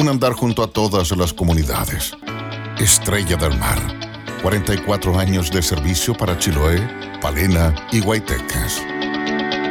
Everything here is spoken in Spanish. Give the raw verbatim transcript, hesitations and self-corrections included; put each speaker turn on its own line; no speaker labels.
Un andar junto a todas las comunidades. Estrella del Mar. cuarenta y cuatro años de servicio para Chiloé, Palena y Guayteques.